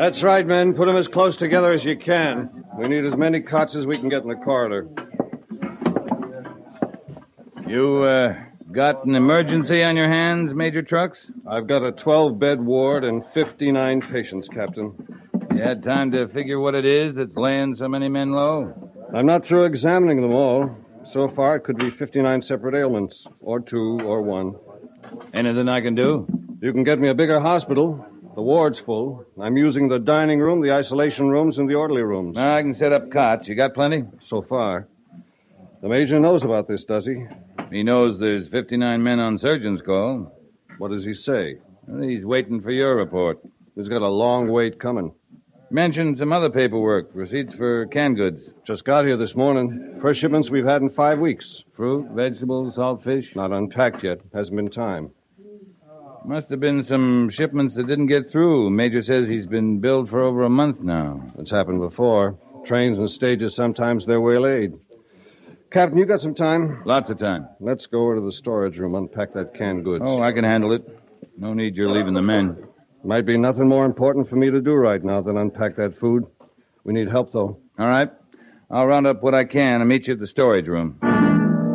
That's right, men. Put them as close together as you can. We need as many cots as we can get in the corridor. You, got an emergency on your hands, Major Trucks? I've got a 12-bed ward and 59 patients, Captain. You had time to figure what it is that's laying so many men low? I'm not through examining them all. So far, it could be 59 separate ailments, or 2, or 1. Anything I can do? You can get me a bigger hospital. The ward's full. I'm using the dining room, the isolation rooms, and the orderly rooms. I can set up cots. You got plenty? So far. The Major knows about this, does he? He knows there's 59 men on surgeon's call. What does he say? Well, he's waiting for your report. He's got a long wait coming. Mentioned some other paperwork, receipts for canned goods. Just got here this morning. First shipments we've had in 5 weeks. Fruit, vegetables, salt fish? Not unpacked yet. Hasn't been time. Must have been some shipments that didn't get through. Major says he's been billed for over a month now. It's happened before. Trains and stages, sometimes they're waylaid. Captain, you got some time? Lots of time. Let's go over to the storage room, unpack that canned goods. Oh, I can handle it. No need you're leaving the men. Might be nothing more important for me to do right now than unpack that food. We need help, though. All right. I'll round up what I can and meet you at the storage room.